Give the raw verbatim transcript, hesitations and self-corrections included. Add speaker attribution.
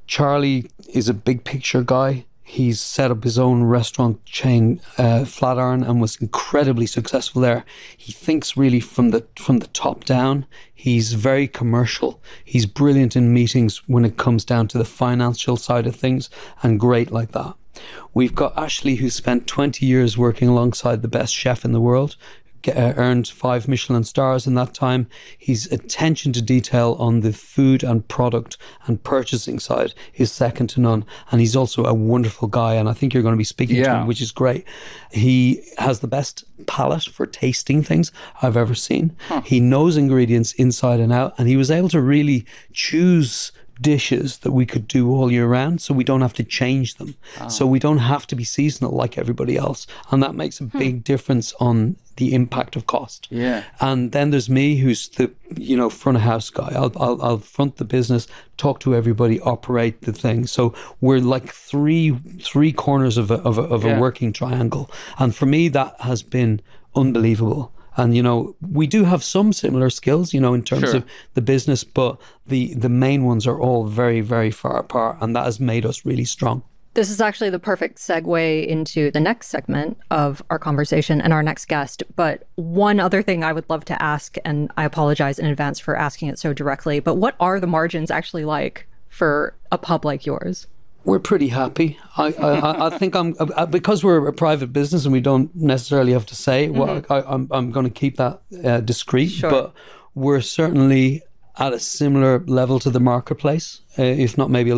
Speaker 1: Charlie is a big picture guy. He's set up his own restaurant chain, uh, Flatiron, and was incredibly successful there. He thinks really from the from the top down. He's very commercial. He's brilliant in meetings when it comes down to the financial side of things, and great like that. We've got Ashley, who spent twenty years working alongside the best chef in the world, Uh, earned five Michelin stars in that time. His attention to detail on the food and product and purchasing side is second to none. And he's also a wonderful guy. And I think you're going to be speaking
Speaker 2: yeah.
Speaker 1: to him, which is great. He has the best palate for tasting things I've ever seen. Huh. He knows ingredients inside and out. And he was able to really choose dishes that we could do all year round, so we don't have to change them. Oh. So we don't have to be seasonal like everybody else. And that makes a hmm. big difference on the impact of cost.
Speaker 2: Yeah.
Speaker 1: And then there's me, who's the, you know, front of house guy. I'll, I'll, I'll front the business, talk to everybody, operate the thing. So we're like three, three corners of a, of a, of a yeah. working triangle. And for me, that has been unbelievable. And, you know, we do have some similar skills, you know, in terms
Speaker 2: sure.
Speaker 1: of the business, but the, the main ones are all very, very far apart. And that has made us really strong.
Speaker 3: This is actually the perfect segue into the next segment of our conversation and our next guest. But one other thing I would love to ask, and I apologize in advance for asking it so directly, but what are the margins actually like for a pub like yours?
Speaker 1: We're pretty happy. I, I, I think I'm because we're a private business and we don't necessarily have to say. Mm-hmm. Well, I, I'm I'm going to keep that uh, discreet,
Speaker 3: sure.
Speaker 1: but we're certainly at a similar level to the marketplace, uh, if not maybe a